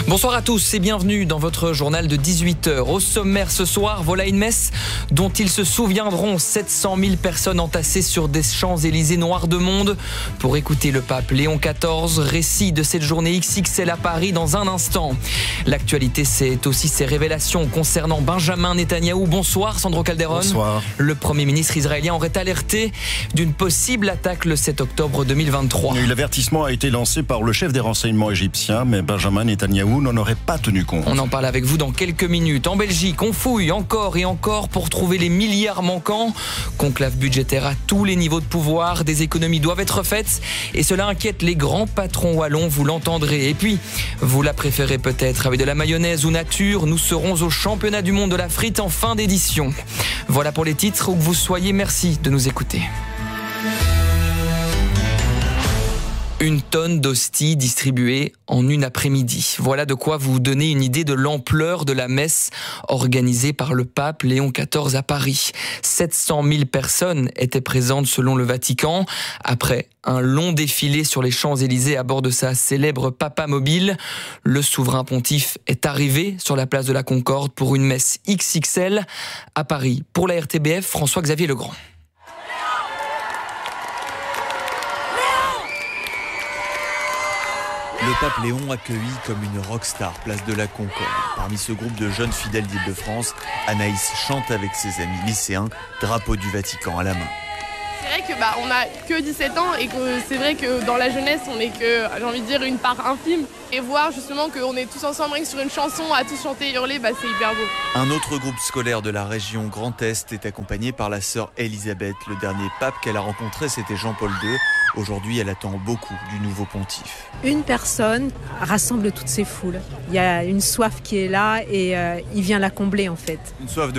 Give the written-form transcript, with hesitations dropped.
Bonsoir à tous et bienvenue dans votre journal de 18h. Au sommaire ce soir, voilà une messe dont ils se souviendront. 700 000 personnes entassées sur des Champs-Élysées noirs de monde pour écouter le pape Léon XIV. Récit de cette journée XXL à Paris dans un instant. L'actualité, c'est aussi ces révélations concernant Benjamin Netanyahou. Bonsoir Sandro Calderon. Bonsoir. Le Premier ministre israélien aurait alerté d'une possible attaque le 7 octobre 2023. L'avertissement a été lancé par le chef des renseignements égyptiens, mais Benjamin Netanyahou n'en aurait pas tenu compte. On en parle avec vous dans quelques minutes. En Belgique, on fouille encore et encore pour trouver les milliards manquants. Conclave budgétaire à tous les niveaux de pouvoir. Des économies doivent être faites et cela inquiète les grands patrons wallons, vous l'entendrez. Et puis, vous la préférez peut-être avec de la mayonnaise ou nature. Nous serons au championnat du monde de la frite en fin d'édition. Voilà pour les titres, où que vous soyez, merci de nous écouter. Une tonne d'hosties distribuées en une après-midi. Voilà de quoi vous donner une idée de l'ampleur de la messe organisée par le pape Léon XIV à Paris. 700 000 personnes étaient présentes selon le Vatican. Après un long défilé sur les Champs-Élysées à bord de sa célèbre Papa Mobile, le souverain pontife est arrivé sur la place de la Concorde pour une messe XXL à Paris. Pour la RTBF, François-Xavier Legrand. Le pape Léon accueilli comme une rockstar, place de la Concorde. Parmi ce groupe de jeunes fidèles d'Île-de-France, Anaïs chante avec ses amis lycéens, drapeau du Vatican à la main. C'est vrai que on a que 17 ans et que c'est vrai que dans la jeunesse on est que, j'ai envie de dire, une part infime. Et voir justement qu'on est tous ensemble rien que sur une chanson à tous chanter et hurler, c'est hyper beau. Un autre groupe scolaire de la région Grand Est est accompagné par la sœur Élisabeth. Le dernier pape qu'elle a rencontré, c'était Jean-Paul II. Aujourd'hui, elle attend beaucoup du nouveau pontife. Une personne rassemble toutes ces foules. Il y a une soif qui est là et il vient la combler en fait. Une soif de